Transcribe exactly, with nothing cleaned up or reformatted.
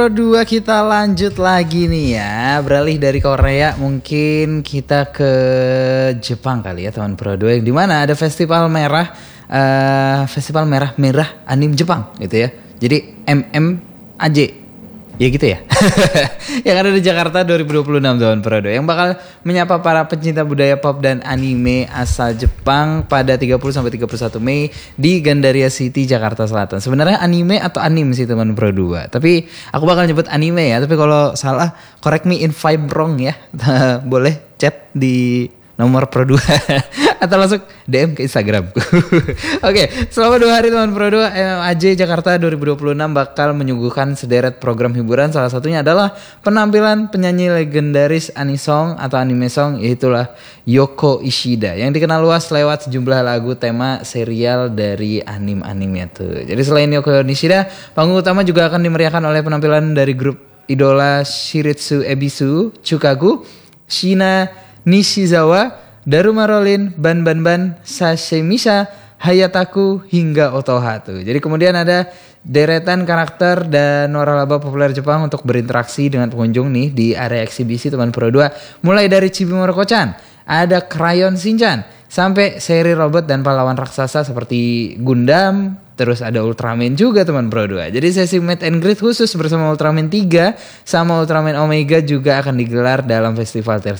Dua kita lanjut lagi nih ya, beralih dari Korea mungkin kita ke Jepang kali ya teman Pro dua, yang dimana ada festival merah, uh, festival merah merah anime Jepang gitu ya. Jadi M M A J ya gitu ya. Yang ada di Jakarta dua ribu dua puluh enam teman Pro dua, yang bakal menyapa para pencinta budaya pop dan anime asal Jepang pada tiga puluh sampai tiga puluh satu Mei di Gandaria City, Jakarta Selatan. Sebenarnya anime atau anim sih teman Pro dua, tapi aku bakal nyebut anime ya. Tapi kalau salah correct me in five wrong ya. Boleh chat di nomor Pro dua atau langsung D M ke Instagramku. Oke, selama dua hari teman Pro dua, M M A J Jakarta dua ribu dua puluh enam bakal menyuguhkan sederet program hiburan. Salah satunya adalah penampilan penyanyi legendaris anisong atau anime song, yaitulah Yoko Ishida, yang dikenal luas lewat sejumlah lagu tema serial dari anime-animenya tuh. Jadi selain Yoko Ishida, panggung utama juga akan dimeriahkan oleh penampilan dari grup idola Shiritsu Ebisu, Chukaku, Shina Nishizawa, Daruma Rolin, Ban Ban Ban, Sashimisha, Hayataku, hingga Otoha tuh. Jadi kemudian ada deretan karakter dan waralaba populer Jepang untuk berinteraksi dengan pengunjung nih di area eksibisi teman Pro dua. Mulai dari Chibi-Maruko-chan, ada Crayon Shinchan, sampai seri robot dan pahlawan raksasa seperti Gundam. Terus ada Ultraman juga teman Pro dua. Jadi sesi meet and greet khusus bersama Ultraman tiga sama Ultraman Omega juga akan digelar dalam festival tersebut.